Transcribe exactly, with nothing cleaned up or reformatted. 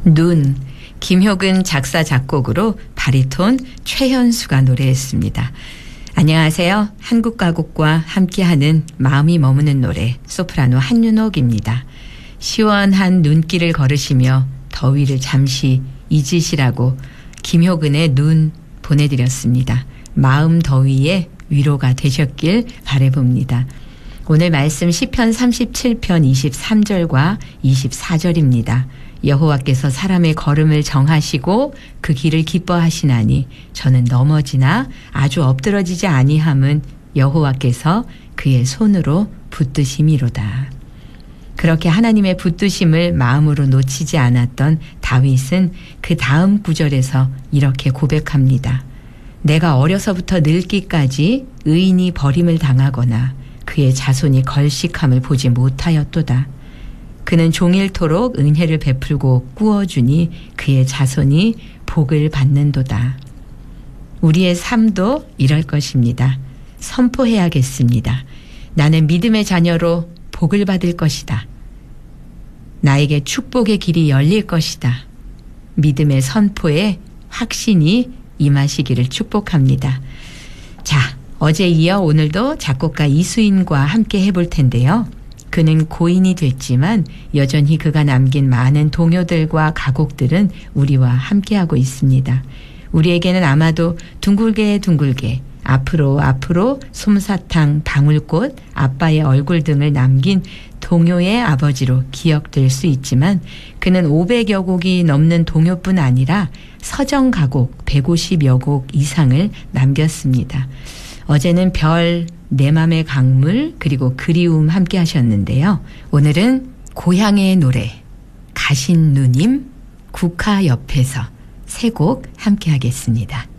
눈, 김효근 작사 작곡으로 바리톤 최현수가 노래했습니다. 안녕하세요. 한국가곡과 함께하는 마음이 머무는 노래 소프라노 한윤옥입니다. 시원한 눈길을 걸으시며 더위를 잠시 잊으시라고 김효근의 눈 보내드렸습니다. 마음 더위에 위로가 되셨길 바라봅니다. 오늘 말씀 시편 삼십칠 편 이십삼 절과 이십사 절입니다. 여호와께서 사람의 걸음을 정하시고 그 길을 기뻐하시나니 저는 넘어지나 아주 엎드러지지 아니함은 여호와께서 그의 손으로 붙드심이로다. 그렇게 하나님의 붙드심을 마음으로 놓치지 않았던 다윗은 그 다음 구절에서 이렇게 고백합니다. 내가 어려서부터 늙기까지 의인이 버림을 당하거나 그의 자손이 걸식함을 보지 못하였도다. 그는 종일토록 은혜를 베풀고 꾸어주니 그의 자손이 복을 받는도다. 우리의 삶도 이럴 것입니다. 선포해야겠습니다. 나는 믿음의 자녀로 복을 받을 것이다. 나에게 축복의 길이 열릴 것이다. 믿음의 선포에 확신이 임하시기를 축복합니다. 자, 어제 이어 오늘도 작곡가 이수인과 함께 해볼 텐데요. 그는 고인이 됐지만 여전히 그가 남긴 많은 동요들과 가곡들은 우리와 함께하고 있습니다. 우리에게는 아마도 둥글게 둥글게 앞으로 앞으로 솜사탕 방울꽃 아빠의 얼굴 등을 남긴 동요의 아버지로 기억될 수 있지만 그는 오백여 곡이 넘는 동요뿐 아니라 서정 가곡 백오십여 곡 이상을 남겼습니다. 어제는 별, 내 맘의 강물 그리고 그리움 함께 하셨는데요. 오늘은 고향의 노래 가신 누님 국화 옆에서 세 곡 함께 하겠습니다.